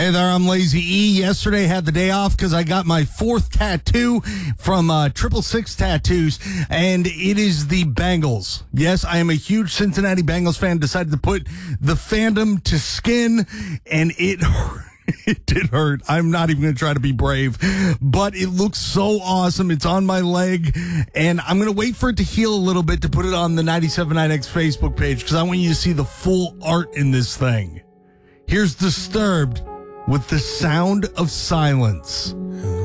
Hey there, I'm Lazy E. Yesterday had the day off because I got my fourth tattoo from 666 Tattoos, and it is the Bengals. Yes, I am a huge Cincinnati Bengals fan. Decided to put the fandom to skin, and it hurt. It did hurt. I'm not even going to try to be brave, but it looks so awesome. It's on my leg, and I'm going to wait for it to heal a little bit to put it on the 97.9X Facebook page because I want you to see the full art in this thing. Here's Disturbed with The Sound of Silence.